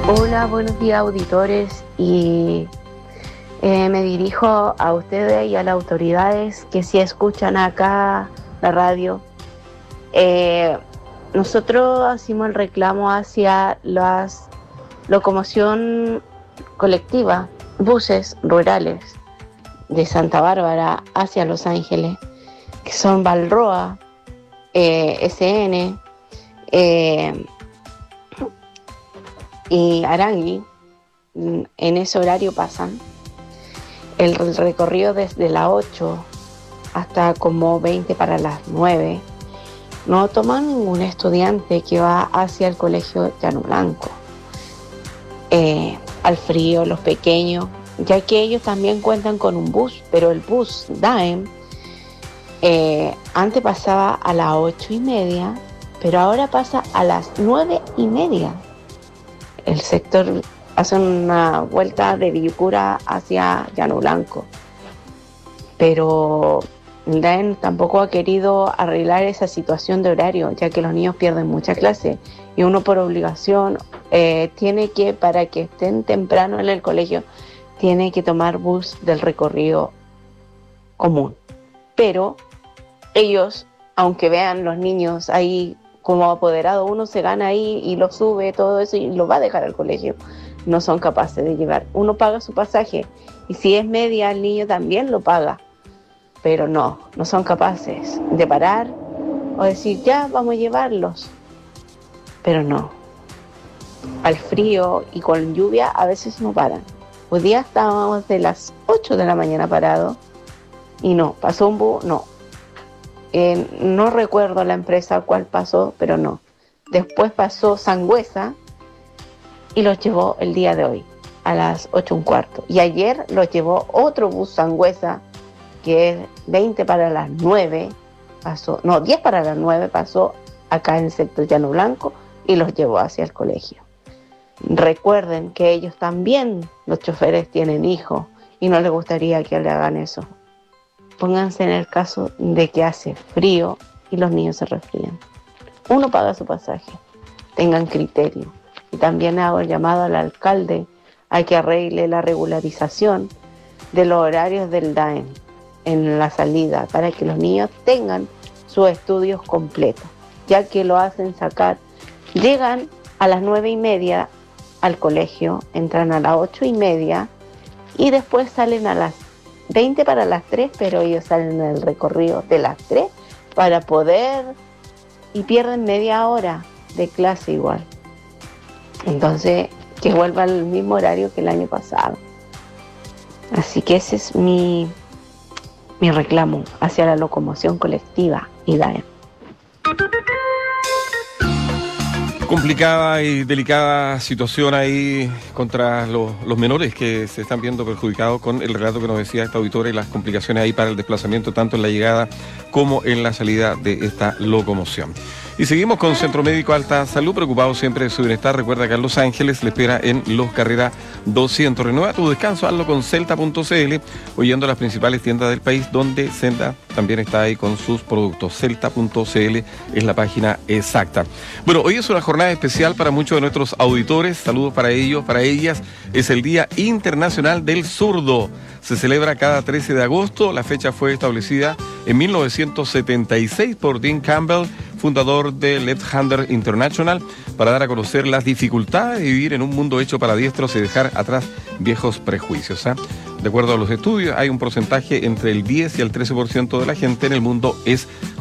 Hola, buenos días auditores y me dirijo a ustedes y a las autoridades que si escuchan acá la radio. Eh, Nosotros hacemos el reclamo hacia la locomoción colectiva, buses rurales de Santa Bárbara hacia Los Ángeles, que son Balroa, SN y Arangui. En ese horario pasan. El recorrido desde las 8 hasta como 20 para las 9 no toma ningún estudiante que va hacia el colegio Llano Blanco. Al frío, los pequeños, ya que ellos también cuentan con un bus, pero el bus DAEM antes pasaba a las 8:30, pero ahora pasa a las 9:30. El sector hace una vuelta de Villucura hacia Llano Blanco, pero el DAEM tampoco ha querido arreglar esa situación de horario, ya que los niños pierden mucha clase y uno por obligación tiene que, para que estén temprano en el colegio, tiene que tomar bus del recorrido común. Pero ellos, aunque vean los niños ahí como apoderado, uno se gana ahí y lo sube, todo eso, y lo va a dejar al colegio, no son capaces de llevar. Uno paga su pasaje y si es media, el niño también lo paga, pero no son capaces de parar o decir ya vamos a llevarlos, pero no. Al frío y con lluvia a veces no paran. Hoy día estábamos de las 8 de la mañana parados y no, pasó un bus, no. No recuerdo la empresa cuál pasó, pero no. Después pasó Sangüesa y los llevó el día de hoy a las 8:15. Y ayer los llevó otro bus Sangüesa, que es 20 para las 9, 10 para las 9, pasó acá en el sector Llano Blanco y los llevó hacia el colegio. Recuerden que ellos también, los choferes, tienen hijos y no les gustaría que le hagan eso. Pónganse en el caso de que hace frío y los niños se resfrían. Uno paga su pasaje, tengan criterio. Y también hago el llamado al alcalde a que arregle la regularización de los horarios del DAEM en la salida para que los niños tengan sus estudios completos, ya que lo hacen sacar. Llegan a las 9:30 al colegio, entran a las 8:30 y después salen a las 20 para las 3, pero ellos salen en el recorrido de las 3 para poder, y pierden media hora de clase igual. Entonces, que vuelva al mismo horario que el año pasado. Así que ese es mi reclamo hacia la locomoción colectiva y DAEM. Complicada y delicada situación ahí contra los menores que se están viendo perjudicados con el relato que nos decía esta auditora y las complicaciones ahí para el desplazamiento tanto en la llegada como en la salida de esta locomoción. Y seguimos con Centro Médico Alta Salud, preocupado siempre de su bienestar. Recuerda que en Los Ángeles le espera en Los Carreras 200. Renueva tu descanso, hazlo con Celta.cl o yendo a las principales tiendas del país, donde Celta también está ahí con sus productos. Celta.cl es la página exacta. Bueno, hoy es una jornada especial para muchos de nuestros auditores. Saludos para ellos, para ellas. Es el Día Internacional del Zurdo. Se celebra cada 13 de agosto. La fecha fue establecida en 1976 por Dean Campbell, fundador de Left Hander International, para dar a conocer las dificultades de vivir en un mundo hecho para diestros y dejar atrás viejos prejuicios. De acuerdo a los estudios, hay un porcentaje entre el 10 y el 13% de la gente en el mundo es